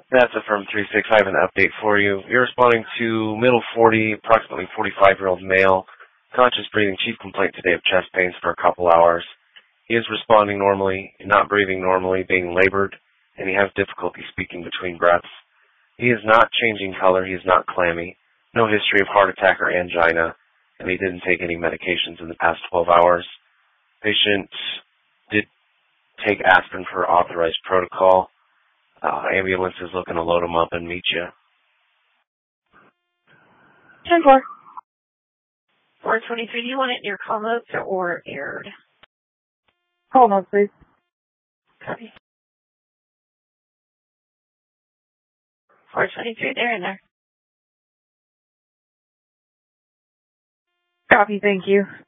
That's a firm 3-6. I have an update for you. You're responding to middle 40, approximately 45-year-old male, conscious breathing, chief complaint today of chest pains for a couple hours. He is responding normally, not breathing normally, being labored, and he has difficulty speaking between breaths. He is not changing color. He is not clammy. No history of heart attack or angina, and he didn't take any medications in the past 12 hours. Patient did take aspirin for authorized protocol. Ambulance is looking to load him up and meet you. 10-4. 423, do you want it in your call notes or aired? Call notes, please. Copy. 423, they're in there. Copy, thank you.